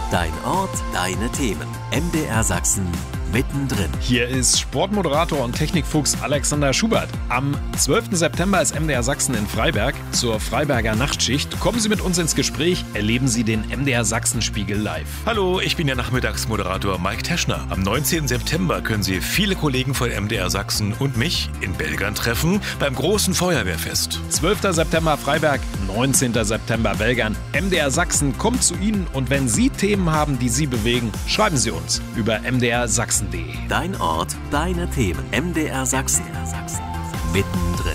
Dein Ort, deine Themen. MDR Sachsen mittendrin. Hier ist Sportmoderator und Technikfuchs Alexander Schubert. Am 12. September ist MDR Sachsen in Freiberg zur Freiberger Nachtschicht. Kommen Sie mit uns ins Gespräch, erleben Sie den MDR Sachsen-Spiegel live. Hallo, ich bin der Nachmittagsmoderator Mike Teschner. Am 19. September können Sie viele Kollegen von MDR Sachsen und mich in Belgern treffen beim großen Feuerwehrfest. 12. September Freiberg, 19. September Belgern. MDR Sachsen kommt zu Ihnen und wenn Sie Themen haben, die Sie bewegen, schreiben Sie uns über mdrsachsen.de. Dein Ort, deine Themen. MDR Sachsen. Mittendrin.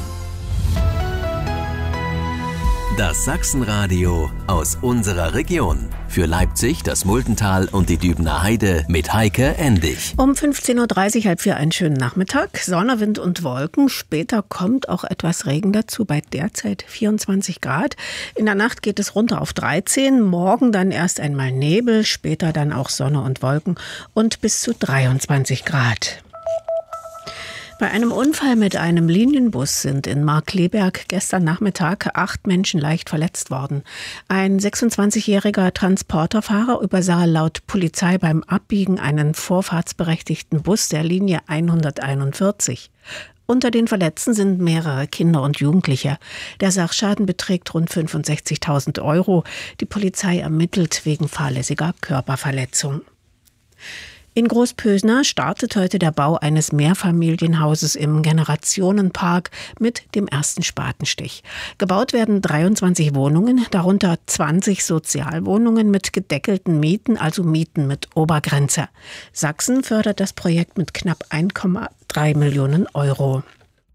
Das Sachsenradio aus unserer Region. Für Leipzig, das Muldental und die Dübener Heide mit Heike Endig. Um 15.30 Uhr, halb vier, einen schönen Nachmittag. Sonne, Wind und Wolken. Später kommt auch etwas Regen dazu, bei derzeit 24 Grad. In der Nacht geht es runter auf 13. Morgen dann erst einmal Nebel, später dann auch Sonne und Wolken und bis zu 23 Grad. Bei einem Unfall mit einem Linienbus sind in Markkleeberg gestern Nachmittag 8 Menschen leicht verletzt worden. Ein 26-jähriger Transporterfahrer übersah laut Polizei beim Abbiegen einen vorfahrtsberechtigten Bus der Linie 141. Unter den Verletzten sind mehrere Kinder und Jugendliche. Der Sachschaden beträgt rund 65.000 €. Die Polizei ermittelt wegen fahrlässiger Körperverletzung. In Großpösner startet heute der Bau eines Mehrfamilienhauses im Generationenpark mit dem ersten Spatenstich. Gebaut werden 23 Wohnungen, darunter 20 Sozialwohnungen mit gedeckelten Mieten, also Mieten mit Obergrenze. Sachsen fördert das Projekt mit knapp 1,3 Millionen €.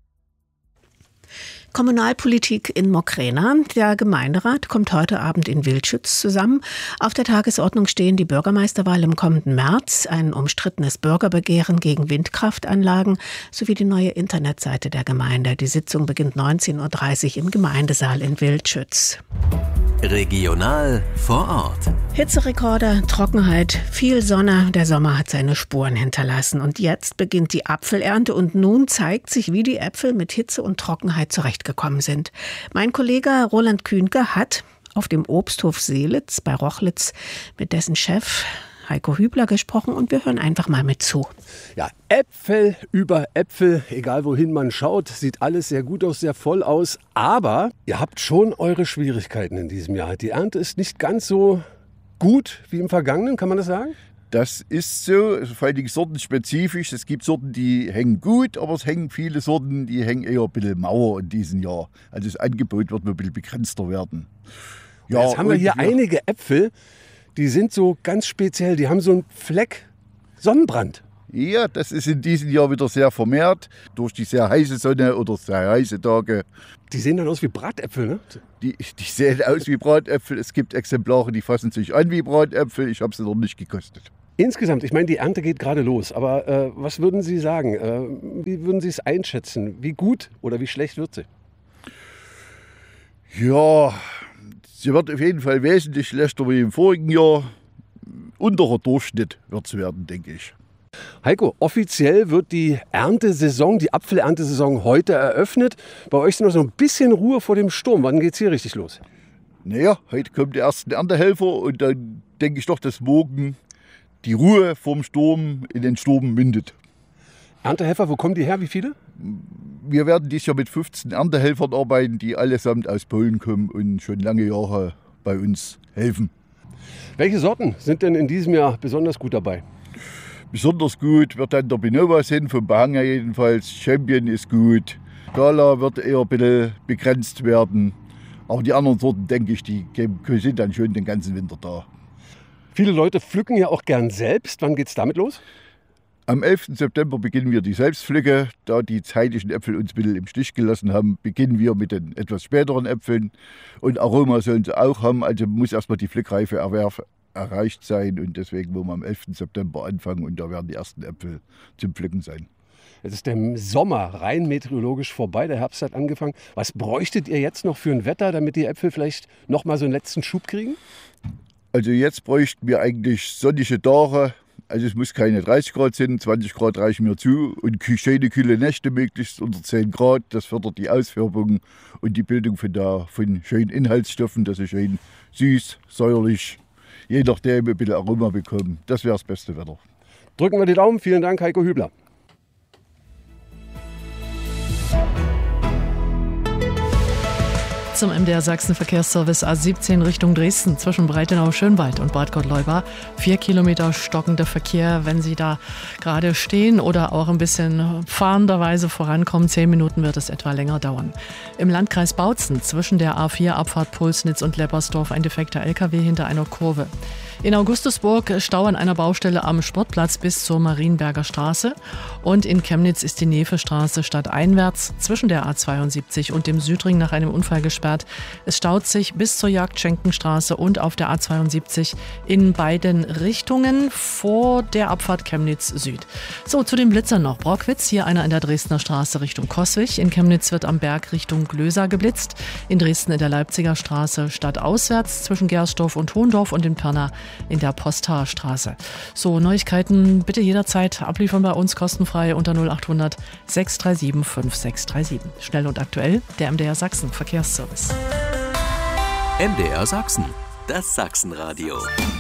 Kommunalpolitik in Mokraena. Der Gemeinderat kommt heute Abend in Wildschütz zusammen. Auf der Tagesordnung stehen die Bürgermeisterwahl im kommenden März, ein umstrittenes Bürgerbegehren gegen Windkraftanlagen sowie die neue Internetseite der Gemeinde. Die Sitzung beginnt 19.30 Uhr im Gemeindesaal in Wildschütz. Regional vor Ort. Hitzerekorde, Trockenheit, viel Sonne. Der Sommer hat seine Spuren hinterlassen. Und jetzt beginnt die Apfelernte und nun zeigt sich, wie die Äpfel mit Hitze und Trockenheit zurechtgekommen sind. Mein Kollege Roland Kühnke hat auf dem Obsthof Seelitz bei Rochlitz mit dessen Chef Heiko Hübler gesprochen und wir hören einfach mal mit zu. Ja, Äpfel über Äpfel, egal wohin man schaut, sieht alles sehr gut aus, sehr voll aus. Aber ihr habt schon eure Schwierigkeiten in diesem Jahr. Die Ernte ist nicht ganz so gut wie im vergangenen, kann man das sagen? Das ist so, vor allen Dingen sortenspezifisch. Es gibt Sorten, die hängen gut, aber es hängen viele Sorten, die hängen eher ein bisschen Mauer in diesem Jahr. Also das Angebot wird ein bisschen begrenzter werden. Ja, jetzt haben wir hier einige Äpfel, die sind so ganz speziell, die haben so einen Fleck Sonnenbrand. Ja, das ist in diesem Jahr wieder sehr vermehrt durch die sehr heiße Sonne oder sehr heiße Tage. Die sehen dann aus wie Bratäpfel, ne? Die sehen aus wie Bratäpfel. Es gibt Exemplare, die fassen sich an wie Bratäpfel. Ich habe sie noch nicht gekostet. Insgesamt, ich meine, die Ernte geht gerade los. Aber was würden Sie sagen? Wie würden Sie es einschätzen? Wie gut oder wie schlecht wird sie? Ja, sie wird auf jeden Fall wesentlich schlechter wie im vorigen Jahr. Unterer Durchschnitt wird es werden, denke ich. Heiko, offiziell wird die Erntesaison, die Apfelerntesaison heute eröffnet. Bei euch ist noch so ein bisschen Ruhe vor dem Sturm. Wann geht es hier richtig los? Naja, heute kommen die ersten Erntehelfer und dann denke ich doch, dass morgen die Ruhe vorm Sturm in den Sturm mündet. Erntehelfer, wo kommen die her? Wie viele? Wir werden dieses Jahr mit 15 Erntehelfern arbeiten, die allesamt aus Polen kommen und schon lange Jahre bei uns helfen. Welche Sorten sind denn in diesem Jahr besonders gut dabei? Besonders gut wird dann der Binova sein, vom Behang her jedenfalls. Champion ist gut. Gala wird eher ein bisschen begrenzt werden. Aber die anderen Sorten, denke ich, die sind dann schon den ganzen Winter da. Viele Leute pflücken ja auch gern selbst. Wann geht's damit los? Am 11. September beginnen wir die Selbstpflücke. Da die zeitlichen Äpfel uns ein bisschen im Stich gelassen haben, beginnen wir mit den etwas späteren Äpfeln. Und Aroma sollen sie auch haben, also muss erstmal die Pflückreife erreicht sein. Und deswegen wollen wir am 11. September anfangen und da werden die ersten Äpfel zum Pflücken sein. Jetzt ist der Sommer rein meteorologisch vorbei, der Herbst hat angefangen. Was bräuchtet ihr jetzt noch für ein Wetter, damit die Äpfel vielleicht noch mal so einen letzten Schub kriegen? Also jetzt bräuchten wir eigentlich sonnige Tage. Also es muss keine 30 Grad sein, 20 Grad reichen mir zu. Und schöne kühle Nächte, möglichst unter 10 Grad. Das fördert die Ausfärbung und die Bildung von schönen Inhaltsstoffen. Das ist schön süß, säuerlich. je nachdem ein bisschen Aroma bekommen. Das wäre das beste Wetter. Drücken wir die Daumen. Vielen Dank, Heiko Hübler. Zum MDR Sachsen Verkehrsservice A17 Richtung Dresden zwischen Breitenau-Schönwald und Bad Gott-Leubach. 4 Kilometer stockender Verkehr, wenn Sie da gerade stehen oder auch ein bisschen fahrenderweise vorankommen. 10 Minuten wird es etwa länger dauern. Im Landkreis Bautzen zwischen der A4 Abfahrt Pulsnitz und Leppersdorf ein defekter LKW hinter einer Kurve. In Augustusburg Stau an einer Baustelle am Sportplatz bis zur Marienberger Straße. Und in Chemnitz ist die Nevestraße stadteinwärts zwischen der A72 und dem Südring nach einem Unfall gesperrt. Es staut sich bis zur Jagdschenkenstraße und auf der A72 in beiden Richtungen vor der Abfahrt Chemnitz Süd. So, zu den Blitzern noch. Brockwitz, hier einer in der Dresdner Straße Richtung Coswig. In Chemnitz wird am Berg Richtung Glösa geblitzt. In Dresden in der Leipziger Straße stadtauswärts zwischen Gersdorf und Hohendorf und in Pirna in der Postarstraße. So, Neuigkeiten bitte jederzeit abliefern bei uns kostenfrei unter 0800 637 5637. Schnell und aktuell, der MDR Sachsen Verkehrsservice. MDR Sachsen, das Sachsenradio.